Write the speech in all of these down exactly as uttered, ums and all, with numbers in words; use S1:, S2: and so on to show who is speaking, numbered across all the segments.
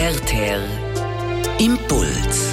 S1: R T R Impuls.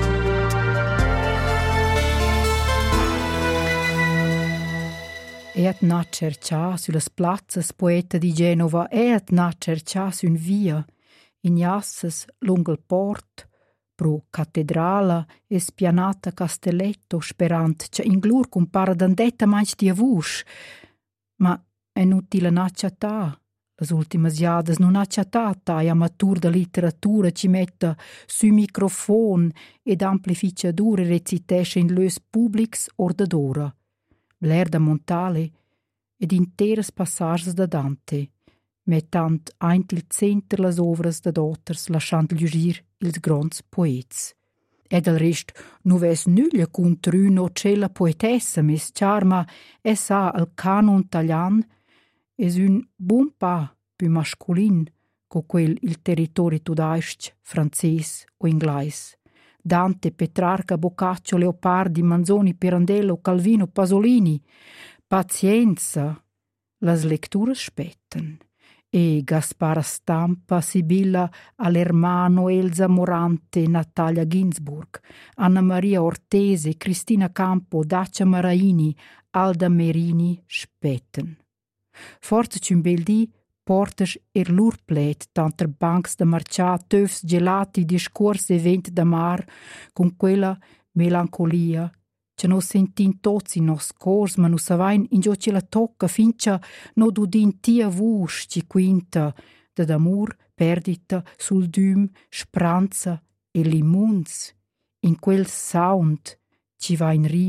S2: E at na cercià sulle plazzas poeta di Genova, e at na cercià su un via, in jasses lungo il port, pro cattedrala e spianata castelletto, sperant che in glur compara d'andetta manch di avus, ma è inutile n'acciatà. Las ultimas jadas non acciatata e amatur da literatura ci metta su microfon ed amplificadure recitesce in lös publics ordadora. L'er da Montale ed interas passages da Dante, mettant eint il center las ovras da dotters lasciant giugir ils gronds poets. Ed al rest nu ves nuglia contru no cella poetessa mes charma e sa al canon taglian es un buon pa più masculin co quel il territori tudaisc, frances o inglais. Dante, Petrarca, Boccaccio, Leopardi, Manzoni, Pirandello, Calvino, Pasolini. Pazienza, las lecturas spetten. E Gaspara Stampa, Sibilla Alermano, Elsa Morante, Natalia Ginsburg, Anna Maria Ortese, Cristina Campo, Dacia Maraini, Alda Merini spetten. Forza c'un bel di portas er lur plet, tanter bancs da marcià, töfs gelati, discorsi e vent da mar, con quella melancolia, che no sentin tots in nos cors, ma no savain in gio ce la tocca, fincia no dudin tia vus, ci quinta, da d'amur, perdita, sul düm, spranza e limuns, in quel sound ci va in riva.